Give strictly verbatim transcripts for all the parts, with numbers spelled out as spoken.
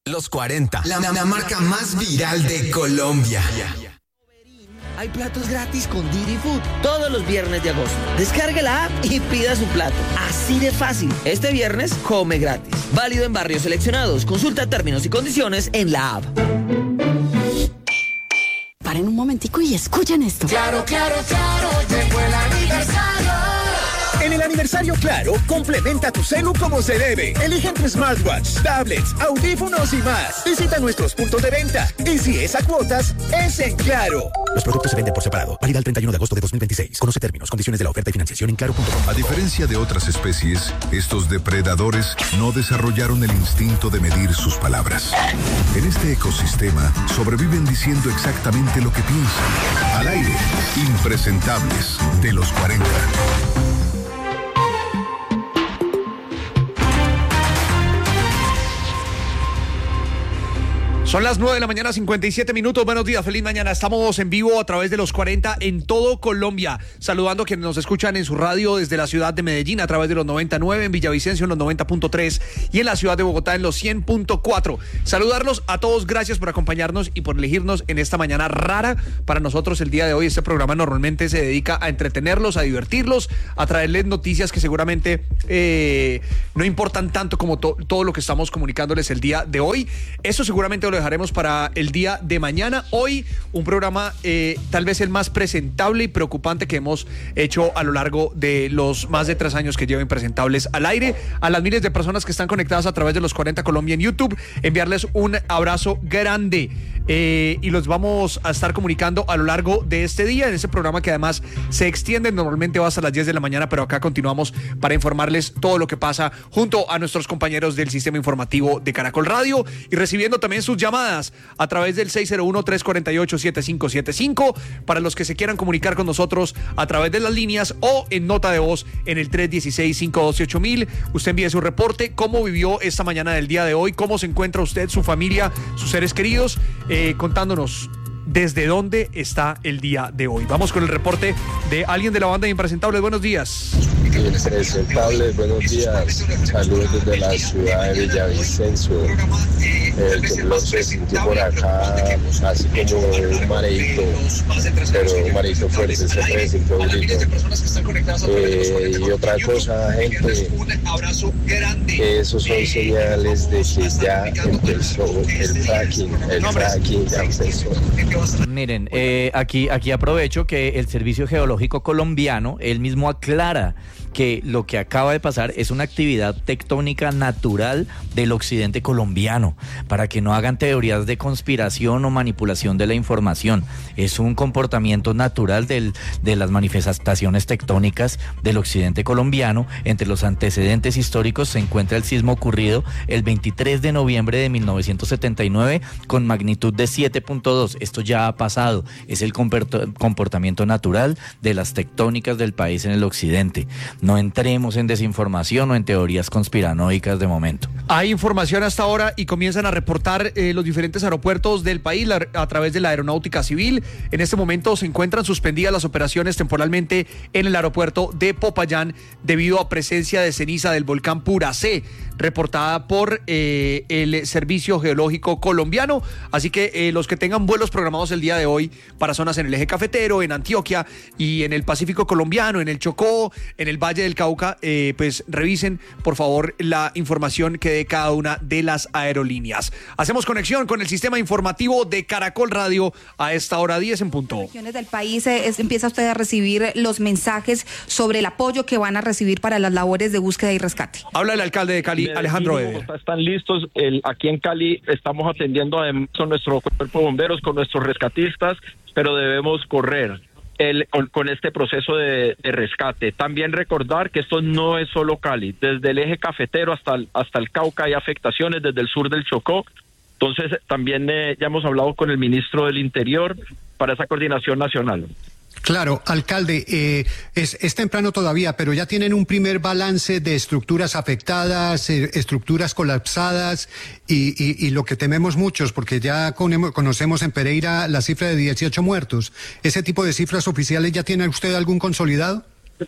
Los cuarenta, la, la marca más viral de Colombia. Hay platos gratis con Didi Food todos los viernes de agosto. Descargue la app y pida su plato. Así de fácil. Este viernes come gratis. Válido en barrios seleccionados. Consulta términos y condiciones en la app. Paren un momentico y escuchen esto. Claro, claro, claro, llegó el aniversario. En el aniversario Claro, complementa tu celu como se debe. Elige entre smartwatch, tablets, audífonos y más. Visita nuestros puntos de venta. Y si es a cuotas, es en Claro. Los productos se venden por separado. Válida el treinta y uno de agosto de dos mil veintiséis. Conoce términos, condiciones de la oferta y financiación en claro punto com. A diferencia de otras especies, estos depredadores no desarrollaron el instinto de medir sus palabras. En este ecosistema, sobreviven diciendo exactamente lo que piensan. Al aire, impresentables de los cuarenta. Son las nueve de la mañana, cincuenta y siete minutos. Buenos días, feliz mañana. Estamos en vivo a través de los cuarenta en todo Colombia. Saludando a quienes nos escuchan en su radio desde la ciudad de Medellín a través de los noventa y nueve, en Villavicencio en los noventa punto tres y en la ciudad de Bogotá en los cien punto cuatro. Saludarlos a todos, gracias por acompañarnos y por elegirnos en esta mañana rara para nosotros el día de hoy. Este programa normalmente se dedica a entretenerlos, a divertirlos, a traerles noticias que seguramente eh, no importan tanto como to- todo lo que estamos comunicándoles el día de hoy. Eso seguramente lo dejaremos para el día de mañana. Hoy un programa eh, tal vez el más presentable y preocupante que hemos hecho a lo largo de los más de tres años que llevo Impresentables al aire. A las miles de personas que están conectadas a través de los cuarenta Colombia en YouTube, enviarles un abrazo grande eh, y los vamos a estar comunicando a lo largo de este día en ese programa que además se extiende, normalmente va hasta las diez de la mañana, pero acá continuamos para informarles todo lo que pasa junto a nuestros compañeros del sistema informativo de Caracol Radio y recibiendo también sus llamadas a través del seis cero uno, tres cuatro ocho, siete cinco siete cinco para los que se quieran comunicar con nosotros a través de las líneas o en nota de voz en el tres uno seis, cinco uno ocho mil. Usted envíe su reporte, cómo vivió esta mañana del día de hoy, cómo se encuentra usted, su familia, sus seres queridos, eh, contándonos desde dónde está el día de hoy. Vamos con el reporte de alguien de la banda de Impresentables. Buenos días. Impresentables, buenos días. Saludos desde la ciudad de Villavicencio. El temblor se sintió por acá, así como un mareito, pero un mareito fuerte, se sintió un grito. Eh, y otra cosa, gente, esos son señales de que ya empezó el fracking, el fracking ya empezó. Miren, eh, aquí, aquí aprovecho que el Servicio Geológico Colombiano, él mismo aclara que lo que acaba de pasar es una actividad tectónica natural del occidente colombiano, para que no hagan teorías de conspiración o manipulación de la información. Es un comportamiento natural del, de las manifestaciones tectónicas del occidente colombiano. Entre los antecedentes históricos se encuentra el sismo ocurrido el veintitrés de noviembre de mil novecientos setenta y nueve con magnitud de siete punto dos. Esto ya ha pasado, es el comportamiento natural de las tectónicas del país en el occidente. No entremos en desinformación o en teorías conspiranoicas de momento. Hay información hasta ahora y comienzan a reportar eh, los diferentes aeropuertos del país la, a través de la Aeronáutica Civil. En este momento se encuentran suspendidas las operaciones temporalmente en el aeropuerto de Popayán debido a presencia de ceniza del volcán Puracé, reportada por eh, el Servicio Geológico Colombiano. Así que eh, los que tengan vuelos programados el día de hoy para zonas en el eje cafetero, en Antioquia y en el Pacífico colombiano, en el Chocó, en el Valle del Cauca, eh, pues revisen por favor la información que dé cada una de las aerolíneas. Hacemos conexión con el sistema informativo de Caracol Radio a esta hora diez en punto. En regiones del país eh, es, empieza usted a recibir los mensajes sobre el apoyo que van a recibir para las labores de búsqueda y rescate. Habla el alcalde de Cali, Alejandro Eder. Están listos, el, aquí en Cali estamos atendiendo además con nuestro cuerpo de bomberos, con nuestros rescatistas, pero debemos correr el, con, con este proceso de, de rescate. También recordar que esto no es solo Cali, desde el eje cafetero hasta el, hasta el Cauca hay afectaciones, desde el sur del Chocó. Entonces también eh, ya hemos hablado con el ministro del Interior para esa coordinación nacional. Claro, alcalde, eh, es, es temprano todavía, pero ya tienen un primer balance de estructuras afectadas, eh, estructuras colapsadas y, y, y lo que tememos muchos, porque ya con, conocemos en Pereira la cifra de dieciocho muertos. ¿Ese tipo de cifras oficiales ya tiene usted algún consolidado?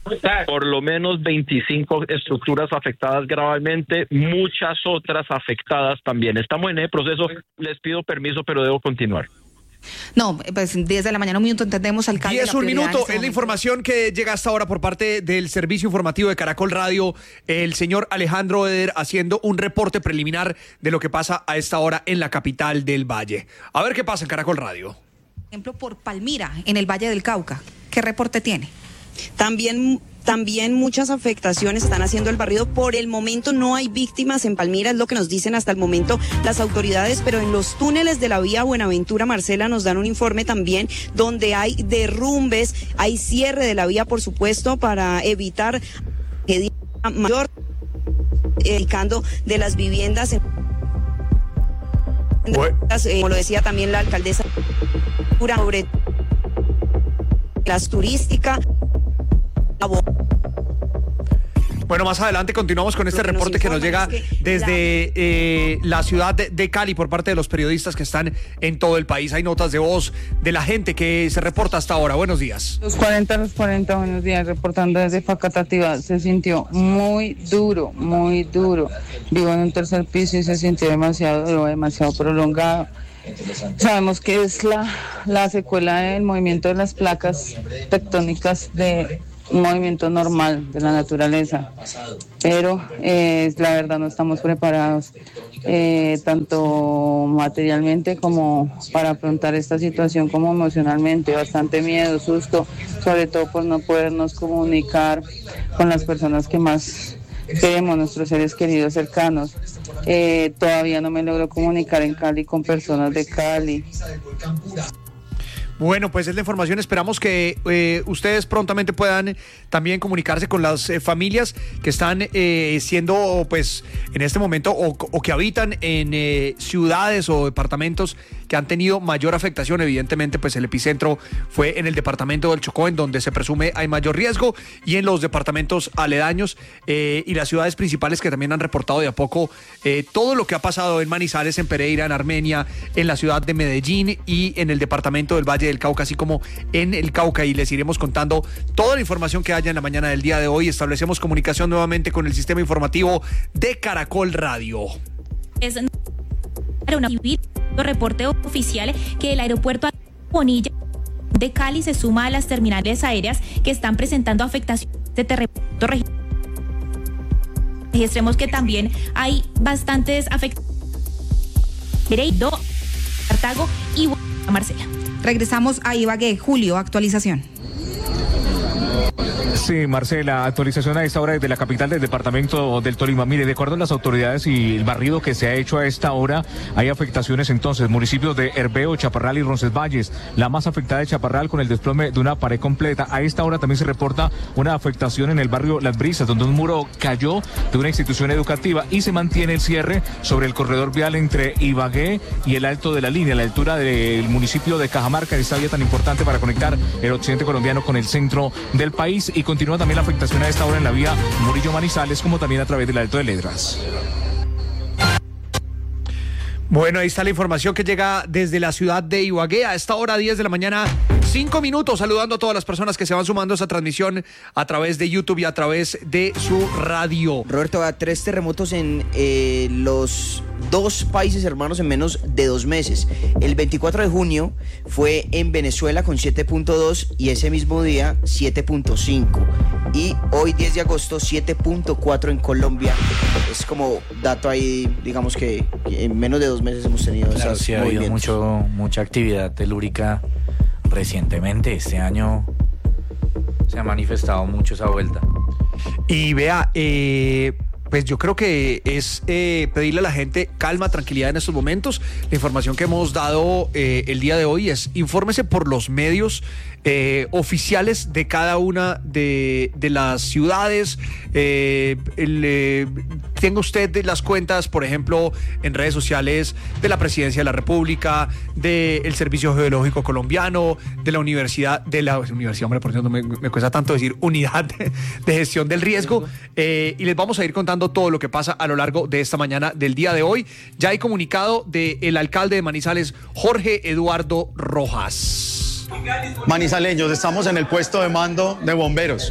por lo menos veinticinco estructuras afectadas gravemente, muchas otras afectadas también. Estamos en el proceso, les pido permiso, pero debo continuar. No, pues diez de la mañana, un minuto, entendemos, alcalde. diez, un minuto, este es la información que llega hasta ahora por parte del servicio informativo de Caracol Radio, el señor Alejandro Eder haciendo un reporte preliminar de lo que pasa a esta hora en la capital del Valle. A ver qué pasa en Caracol Radio. Por ejemplo, por Palmira, en el Valle del Cauca. ¿Qué reporte tiene? También... También muchas afectaciones están haciendo el barrido. Por el momento no hay víctimas en Palmira, es lo que nos dicen hasta el momento las autoridades, pero en los túneles de la vía Buenaventura, Marcela, nos dan un informe también donde hay derrumbes, hay cierre de la vía, por supuesto, para evitar que mayor dedicando de las viviendas. En... Bueno. Como lo decía también la alcaldesa, sobre las turísticas. Bueno, más adelante continuamos con este reporte que nos llega desde eh, la ciudad de, de Cali por parte de los periodistas que están en todo el país. Hay notas de voz de la gente que se reporta hasta ahora. Buenos días. Los cuarenta, los cuarenta, buenos días. Reportando desde Facatativá. Se sintió muy duro, muy duro. Vivo en un tercer piso y se sintió demasiado duro, demasiado prolongado. Sabemos que es la, la secuela del movimiento de las placas tectónicas de un movimiento normal de la naturaleza, pero eh, la verdad no estamos preparados eh, tanto materialmente como para afrontar esta situación, como emocionalmente. Bastante miedo, susto, sobre todo por no podernos comunicar con las personas que más queremos, nuestros seres queridos cercanos. Eh, todavía no me logro comunicar en Cali con personas de Cali. Bueno, pues es la información. Esperamos que eh, ustedes prontamente puedan también comunicarse con las eh, familias que están eh, siendo, pues, en este momento o, o que habitan en eh, ciudades o departamentos que han tenido mayor afectación. Evidentemente, pues el epicentro fue en el departamento del Chocó, en donde se presume hay mayor riesgo, y en los departamentos aledaños eh, y las ciudades principales que también han reportado de a poco eh, todo lo que ha pasado en Manizales, en Pereira, en Armenia, en la ciudad de Medellín y en el departamento del Valle del Cauca, así como en el Cauca, y les iremos contando toda la información que haya en la mañana del día de hoy. Establecemos comunicación nuevamente con el sistema informativo de Caracol Radio. Es una reporte oficial que el aeropuerto Bonilla de Cali se suma a las terminales aéreas que están presentando afectación de terremoto regional. Registremos que también hay bastantes afectaciones. Pereira, Cartago y Marcela. Regresamos a Ibagué. Julio, actualización. Sí, Marcela, actualización a esta hora desde la capital del departamento del Tolima. Mire, de acuerdo a las autoridades y el barrido que se ha hecho a esta hora, hay afectaciones entonces, municipios de Herveo, Chaparral y Roncesvalles. La más afectada es Chaparral, con el desplome de una pared completa. A esta hora también se reporta una afectación en el barrio Las Brisas, donde un muro cayó de una institución educativa, y se mantiene el cierre sobre el corredor vial entre Ibagué y el Alto de la Línea, a la altura del municipio de Cajamarca, en esta vía tan importante para conectar el occidente colombiano con el centro del país. Y continúa también la afectación a esta hora en la vía Murillo-Manizales, como también a través del Alto de Ledras. Bueno, ahí está la información que llega desde la ciudad de Ibagué a esta hora, diez de la mañana, cinco minutos, saludando a todas las personas que se van sumando a esa transmisión a través de YouTube y a través de su radio. Roberto, a tres terremotos en eh, los dos países hermanos en menos de dos meses. El veinticuatro de junio fue en Venezuela con siete punto dos y ese mismo día siete punto cinco. Y hoy diez de agosto siete punto cuatro en Colombia. Es como dato ahí, digamos que en menos de dos meses hemos tenido claro, esas sí, ha habido mucho, mucha actividad telúrica recientemente. Este año se ha manifestado mucho esa vuelta. Y vea, eh, pues yo creo que es eh, pedirle a la gente calma, tranquilidad en estos momentos. La información que hemos dado eh, el día de hoy es infórmese por los medios eh, oficiales de cada una de, de las ciudades. Eh, el, eh, tenga usted las cuentas, por ejemplo, en redes sociales de la Presidencia de la República, del Servicio Geológico Colombiano, de la Universidad, de la Universidad, hombre, por cierto, me, me cuesta tanto decir Unidad de, de Gestión del Riesgo, eh, y les vamos a ir contando todo lo que pasa a lo largo de esta mañana del día de hoy. Ya hay comunicado del alcalde de Manizales, Jorge Eduardo Rojas. Manizaleños, estamos en el puesto de mando de bomberos.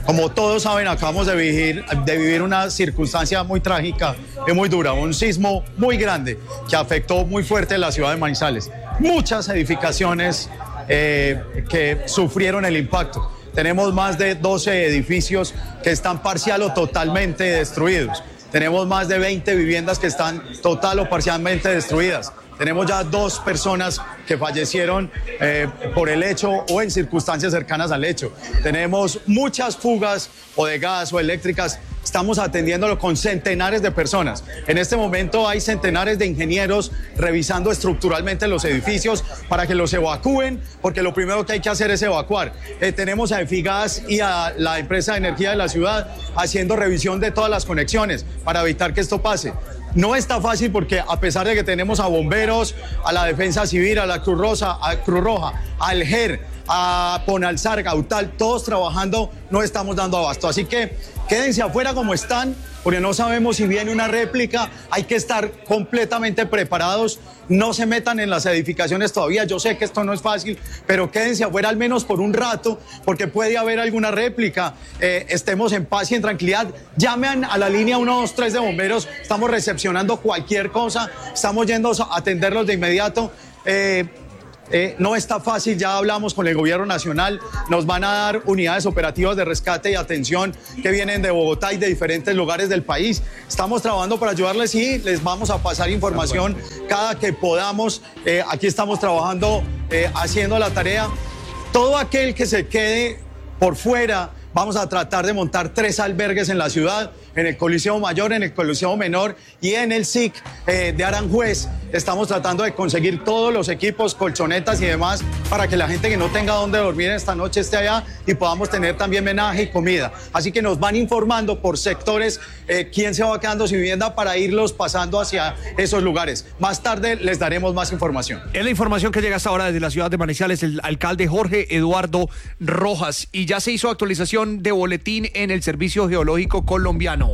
Como todos saben, acabamos de vivir, de vivir una circunstancia muy trágica y muy dura, un sismo muy grande que afectó muy fuerte la ciudad de Manizales. Muchas edificaciones eh, que sufrieron el impacto. Tenemos más de doce edificios que están parcial o totalmente destruidos. Tenemos más de veinte viviendas que están total o parcialmente destruidas. Tenemos ya dos personas que fallecieron eh, por el hecho o en circunstancias cercanas al hecho. Tenemos muchas fugas o de gas o eléctricas. Estamos atendiéndolo con centenares de personas. En este momento hay centenares de ingenieros revisando estructuralmente los edificios para que los evacúen, porque lo primero que hay que hacer es evacuar. Eh, tenemos a Efigas y a la empresa de energía de la ciudad haciendo revisión de todas las conexiones para evitar que esto pase. No está fácil porque a pesar de que tenemos a bomberos, a la Defensa Civil, a la Cruz Rosa, a Cruz Roja, al G E R, a Ponalzar, Gautal, todos trabajando, no estamos dando abasto. Así que quédense afuera como están, porque no sabemos si viene una réplica, hay que estar completamente preparados, no se metan en las edificaciones todavía, yo sé que esto no es fácil, pero quédense afuera al menos por un rato, porque puede haber alguna réplica, eh, estemos en paz y en tranquilidad, llamen a la línea uno dos tres de bomberos, estamos recepcionando cualquier cosa, estamos yendo a atenderlos de inmediato. eh, Eh, no está fácil, ya hablamos con el gobierno nacional, nos van a dar unidades operativas de rescate y atención que vienen de Bogotá y de diferentes lugares del país. Estamos trabajando para ayudarles y les vamos a pasar información cada que podamos. Eh, aquí estamos trabajando, eh, haciendo la tarea. Todo aquel que se quede por fuera, vamos a tratar de montar tres albergues en la ciudad, en el Coliseo Mayor, en el Coliseo Menor y en el S I C eh, de Aranjuez. Estamos tratando de conseguir todos los equipos, colchonetas y demás para que la gente que no tenga dónde dormir esta noche esté allá y podamos tener también menaje y comida. Así que nos van informando por sectores eh, quién se va quedando sin vivienda para irlos pasando hacia esos lugares. Más tarde les daremos más información. Es la información que llega hasta ahora desde la ciudad de Manizales, el alcalde Jorge Eduardo Rojas. Y ya se hizo actualización de boletín en el Servicio Geológico Colombiano.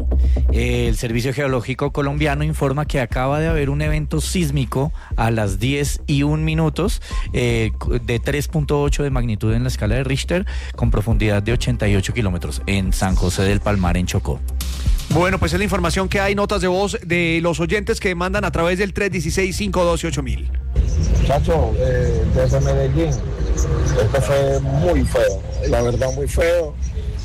El Servicio Geológico Colombiano informa que acaba de haber un evento sísmico a las diez y un minutos eh, de tres punto ocho de magnitud en la escala de Richter con profundidad de ochenta y ocho kilómetros en San José del Palmar, en Chocó. Bueno, pues es la información que hay, notas de voz de los oyentes que mandan a través del tres uno seis, cinco uno ocho mil. Chacho, eh, desde Medellín, esto fue muy feo, la verdad muy feo.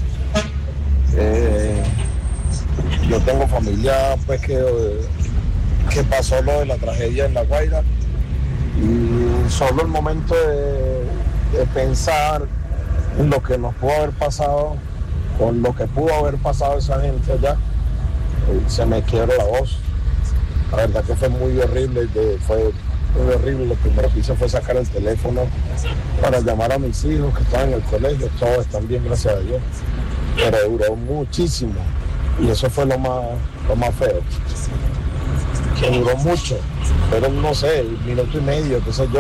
Eh, yo tengo familia pues que, que pasó lo de la tragedia en La Guaira y solo el momento de, de pensar en lo que nos pudo haber pasado, con lo que pudo haber pasado esa gente allá, eh, se me quiebra la voz. La verdad que fue muy horrible, de, fue muy horrible. Lo primero que hice fue sacar el teléfono para llamar a mis hijos que estaban en el colegio, todos están bien, gracias a Dios, pero duró muchísimo. Y eso fue lo más, lo más feo, que duró mucho, pero no sé, un minuto y medio, qué sé yo.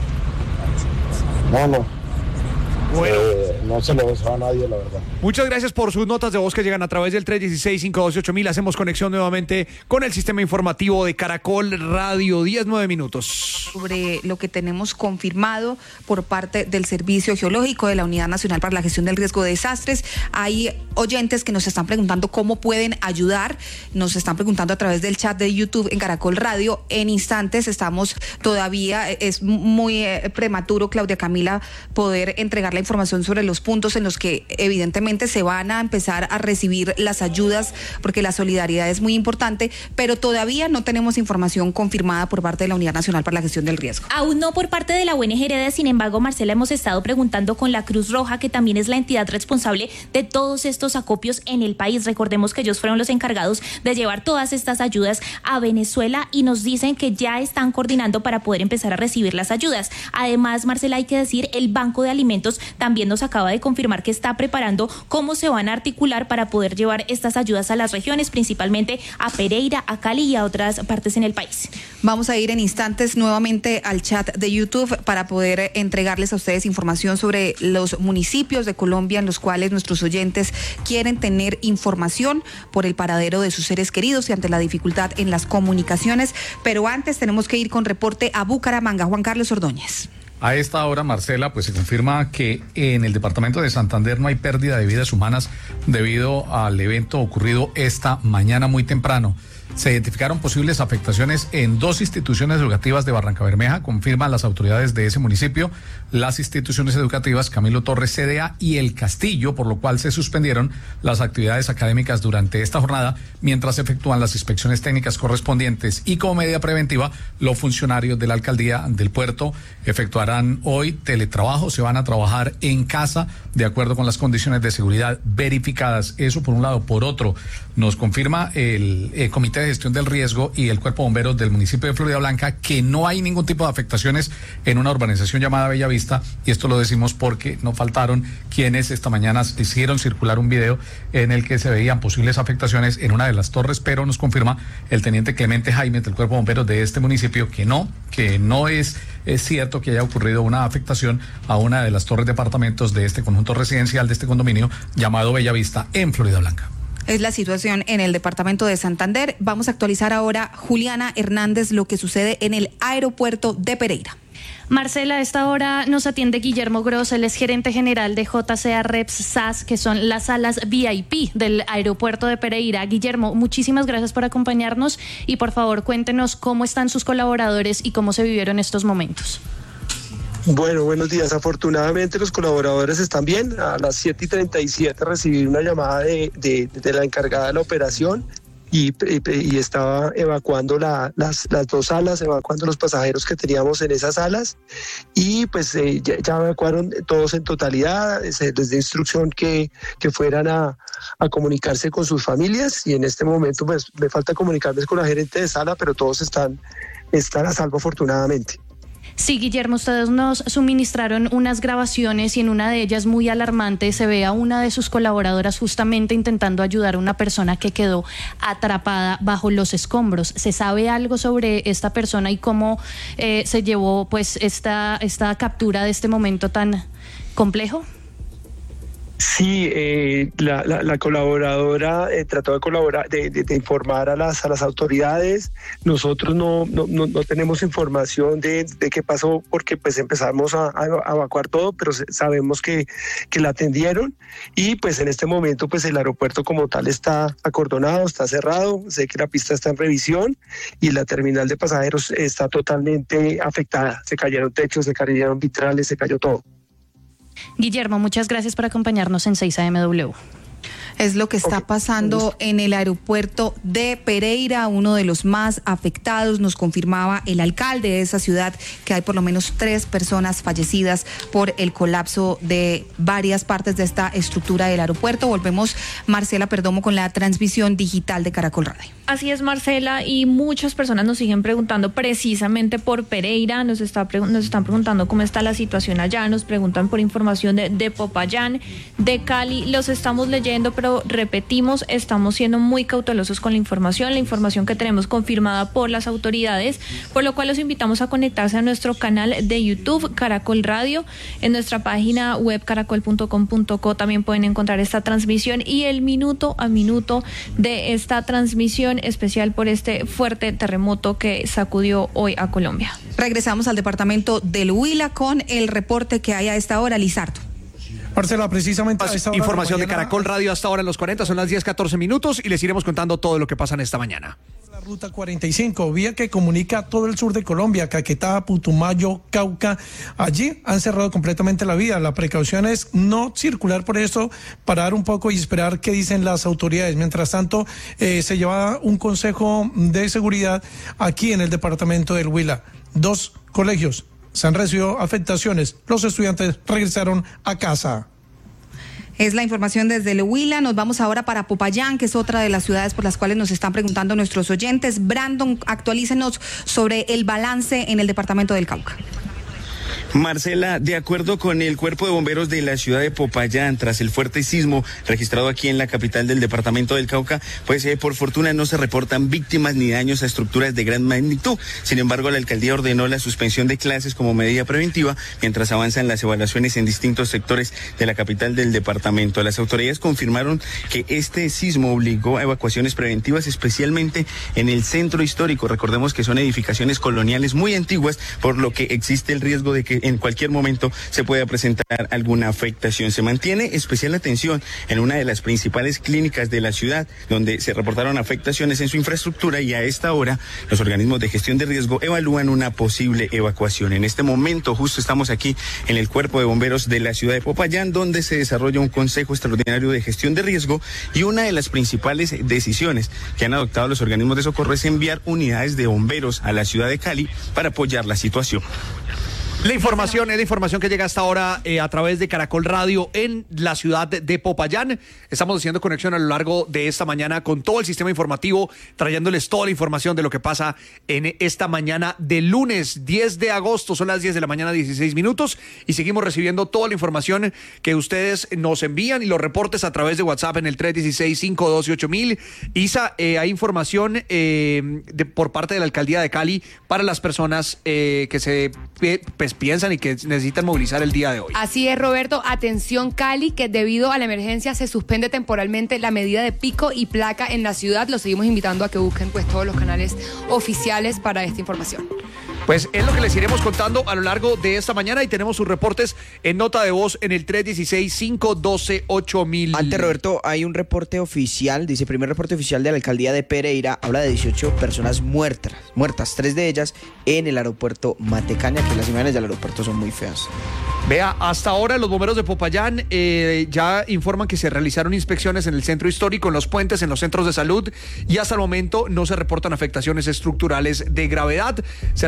No, no. Bueno. Eh, no se lo deseo a nadie, la verdad. Muchas gracias por sus notas de voz que llegan a través del tres uno seis, cinco uno ocho mil. Hacemos conexión nuevamente con el sistema informativo de Caracol Radio. diez, nueve minutos. Sobre lo que tenemos confirmado por parte del Servicio Geológico de la Unidad Nacional para la Gestión del Riesgo de Desastres. Hay oyentes que nos están preguntando cómo pueden ayudar. Nos están preguntando a través del chat de YouTube en Caracol Radio. En instantes estamos todavía, es muy eh, prematuro, Claudia Camila, poder entregar la información sobre los puntos en los que evidentemente se van a empezar a recibir las ayudas, porque la solidaridad es muy importante, pero todavía no tenemos información confirmada por parte de la Unidad Nacional para la Gestión del Riesgo. Aún no por parte de la U N G Hereda, sin embargo, Marcela, hemos estado preguntando con la Cruz Roja, que también es la entidad responsable de todos estos acopios en el país. Recordemos que ellos fueron los encargados de llevar todas estas ayudas a Venezuela y nos dicen que ya están coordinando para poder empezar a recibir las ayudas. Además, Marcela, hay que decir, el Banco de Alimentos también nos acaba de confirmar que está preparando cómo se van a articular para poder llevar estas ayudas a las regiones, principalmente a Pereira, a Cali y a otras partes en el país. Vamos a ir en instantes nuevamente al chat de YouTube para poder entregarles a ustedes información sobre los municipios de Colombia en los cuales nuestros oyentes quieren tener información por el paradero de sus seres queridos y ante la dificultad en las comunicaciones. Pero antes tenemos que ir con reporte a Bucaramanga. Juan Carlos Ordóñez. A esta hora, Marcela, pues se confirma que en el departamento de Santander no hay pérdida de vidas humanas debido al evento ocurrido esta mañana muy temprano. Se identificaron posibles afectaciones en dos instituciones educativas de Barrancabermeja, confirman las autoridades de ese municipio, las instituciones educativas Camilo Torres C D A y El Castillo, por lo cual se suspendieron las actividades académicas durante esta jornada, mientras se efectúan las inspecciones técnicas correspondientes. Y como medida preventiva, los funcionarios de la alcaldía del puerto efectuarán hoy teletrabajo, se van a trabajar en casa de acuerdo con las condiciones de seguridad verificadas. Eso por un lado. Por otro, nos confirma el, el Comité de Gestión del Riesgo y el Cuerpo de Bomberos del municipio de Florida Blanca que no hay ningún tipo de afectaciones en una urbanización llamada Bellavista, y esto lo decimos porque no faltaron quienes esta mañana hicieron circular un video en el que se veían posibles afectaciones en una de las torres, pero nos confirma el teniente Clemente Jaime del Cuerpo de Bomberos de este municipio que no, que no es, es cierto que haya ocurrido una afectación a una de las torres de apartamentos de este conjunto residencial, de este condominio llamado Bellavista en Florida Blanca. Es la situación en el departamento de Santander. Vamos a actualizar ahora, Juliana Hernández, lo que sucede en el aeropuerto de Pereira. Marcela, a esta hora nos atiende Guillermo Gross, él es gerente general de J C A Reps S A S, que son las salas V I P del aeropuerto de Pereira. Guillermo, muchísimas gracias por acompañarnos y por favor cuéntenos cómo están sus colaboradores y cómo se vivieron estos momentos. Bueno, buenos días. Afortunadamente los colaboradores están bien. A las siete y treinta y siete recibí una llamada de, de, de la encargada de la operación y, y, y estaba evacuando la, las, las dos salas, evacuando los pasajeros que teníamos en esas salas y pues eh, ya, ya evacuaron todos en totalidad. Se les dio instrucción que, que fueran a, a comunicarse con sus familias y en este momento pues me falta comunicarles con la gerente de sala, pero todos están, están a salvo afortunadamente. Sí, Guillermo, ustedes nos suministraron unas grabaciones y en una de ellas muy alarmante se ve a una de sus colaboradoras justamente intentando ayudar a una persona que quedó atrapada bajo los escombros. ¿Se sabe algo sobre esta persona y cómo eh, se llevó pues esta, esta captura de este momento tan complejo? Sí, eh, la, la, la colaboradora eh, trató de colaborar, de, de, de informar a las a las autoridades. Nosotros no no, no, no tenemos información de, de qué pasó porque pues empezamos a, a evacuar todo, pero sabemos que, que la atendieron y pues en este momento pues el aeropuerto como tal está acordonado, está cerrado. Sé que la pista está en revisión y la terminal de pasajeros está totalmente afectada. Se cayeron techos, se cayeron vitrales, se cayó todo. Guillermo, muchas gracias por acompañarnos en seis A M W. Es lo que está pasando en el aeropuerto de Pereira, uno de los más afectados. Nos confirmaba el alcalde de esa ciudad que hay por lo menos tres personas fallecidas por el colapso de varias partes de esta estructura del aeropuerto. Volvemos, Marcela Perdomo, con la transmisión digital de Caracol Radio. Así es, Marcela, y muchas personas nos siguen preguntando precisamente por Pereira, nos, está, nos están preguntando cómo está la situación allá, nos preguntan por información de, de Popayán, de Cali, los estamos leyendo, pero repetimos, estamos siendo muy cautelosos con la información, la información que tenemos confirmada por las autoridades, por lo cual los invitamos a conectarse a nuestro canal de YouTube, Caracol Radio, en nuestra página web caracol punto com punto co también pueden encontrar esta transmisión y el minuto a minuto de esta transmisión especial por este fuerte terremoto que sacudió hoy a Colombia. Regresamos al departamento del Huila con el reporte que hay a esta hora, Lizardo. Marcela, precisamente a esta hora información de, de Caracol Radio hasta ahora en los cuarenta, son las diez catorce minutos y les iremos contando todo lo que pasa en esta mañana. La ruta cuarenta y cinco, vía que comunica todo el sur de Colombia, Caquetá, Putumayo, Cauca, allí han cerrado completamente la vía. La precaución es no circular por eso, parar un poco y esperar qué dicen las autoridades. Mientras tanto, eh, se lleva un consejo de seguridad aquí en el departamento del Huila. Dos colegios se han recibido afectaciones, los estudiantes regresaron a casa. Es la información desde el Huila. Nos vamos ahora para Popayán, que es otra de las ciudades por las cuales nos están preguntando nuestros oyentes. Brandon, actualícenos sobre el balance en el departamento del Cauca. Marcela, de acuerdo con el Cuerpo de Bomberos de la ciudad de Popayán, tras el fuerte sismo registrado aquí en la capital del departamento del Cauca, pues eh, por fortuna no se reportan víctimas ni daños a estructuras de gran magnitud. Sin embargo, la alcaldía ordenó la suspensión de clases como medida preventiva mientras avanzan las evaluaciones en distintos sectores de la capital del departamento. Las autoridades confirmaron que este sismo obligó a evacuaciones preventivas, especialmente en el centro histórico. Recordemos que son edificaciones coloniales muy antiguas, por lo que existe el riesgo de que en cualquier momento se pueda presentar alguna afectación. Se mantiene especial atención en una de las principales clínicas de la ciudad, donde se reportaron afectaciones en su infraestructura, y a esta hora los organismos de gestión de riesgo evalúan una posible evacuación. En este momento justo estamos aquí en el Cuerpo de Bomberos de la ciudad de Popayán, donde se desarrolla un Consejo Extraordinario de Gestión de Riesgo, y una de las principales decisiones que han adoptado los organismos de socorro es enviar unidades de bomberos a la ciudad de Cali para apoyar la situación. La información es la información que llega hasta ahora eh, a través de Caracol Radio en la ciudad de, de Popayán. Estamos haciendo conexión a lo largo de esta mañana con todo el sistema informativo, trayéndoles toda la información de lo que pasa en esta mañana de lunes diez de agosto. Son las diez de la mañana, dieciséis minutos, y seguimos recibiendo toda la información que ustedes nos envían y los reportes a través de WhatsApp en el tres uno seis, cinco uno dos, ocho mil. Isa, eh, hay información eh, de, por parte de la Alcaldía de Cali para las personas eh, que se pe, pues, piensan y que necesitan movilizar el día de hoy. Así es, Roberto. Atención, Cali, que debido a la emergencia se suspende temporalmente la medida de pico y placa en la ciudad. Los seguimos invitando a que busquen pues todos los canales oficiales para esta información. Pues es lo que les iremos contando a lo largo de esta mañana, y tenemos sus reportes en nota de voz en el tres uno seis, cinco uno dos, ocho mil. Antes, Roberto, hay un reporte oficial, dice, primer reporte oficial de la Alcaldía de Pereira, habla de dieciocho personas muertas, muertas, tres de ellas en el aeropuerto Matecaña, que las imágenes del aeropuerto son muy feas. Vea, hasta ahora los bomberos de Popayán eh, ya informan que se realizaron inspecciones en el centro histórico, en los puentes, en los centros de salud, y hasta el momento no se reportan afectaciones estructurales de gravedad. Se